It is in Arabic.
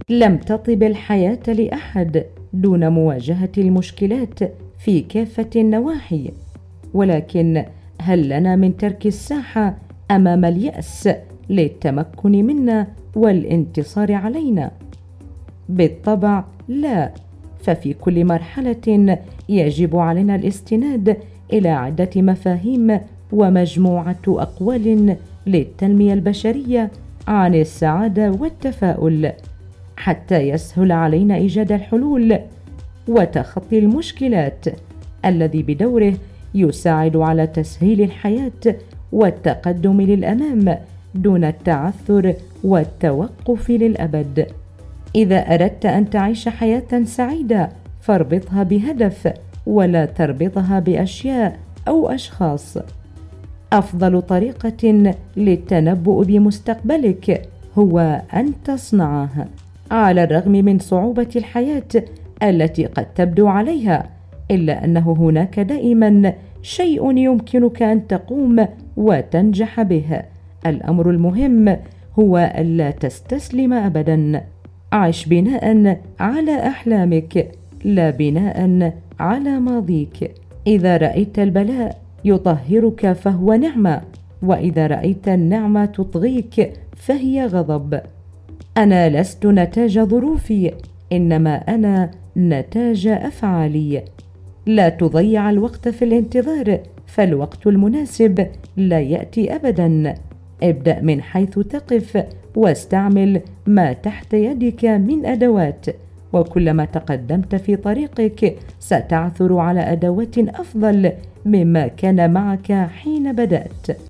لم تطب الحياة لأحد دون مواجهة المشكلات في كافة النواحي، ولكن هل لنا من ترك الساحة أمام اليأس للتمكن منا والانتصار علينا؟ بالطبع لا، ففي كل مرحلة يجب علينا الاستناد إلى عدة مفاهيم ومجموعة أقوال للتنمية البشرية عن السعادة والتفاؤل، حتى يسهل علينا إيجاد الحلول وتخطي المشكلات، الذي بدوره يساعد على تسهيل الحياة والتقدم للأمام دون التعثر والتوقف للأبد. إذا أردت أن تعيش حياة سعيدة فاربطها بهدف ولا تربطها بأشياء أو أشخاص. أفضل طريقة للتنبؤ بمستقبلك هو أن تصنعه. على الرغم من صعوبة الحياة التي قد تبدو عليها، إلا أنه هناك دائما شيء يمكنك أن تقوم وتنجح به. الأمر المهم هو ألا تستسلم أبدا. عش بناء على أحلامك لا بناء على ماضيك. إذا رأيت البلاء يطهرك فهو نعمة، وإذا رأيت النعمة تطغيك فهي غضب. أنا لست نتاج ظروفي، إنما أنا نتاج أفعالي. لا تضيع الوقت في الانتظار، فالوقت المناسب لا يأتي أبدا. ابدأ من حيث تقف واستعمل ما تحت يدك من أدوات، وكلما تقدمت في طريقك ستعثر على أدوات أفضل مما كان معك حين بدأت.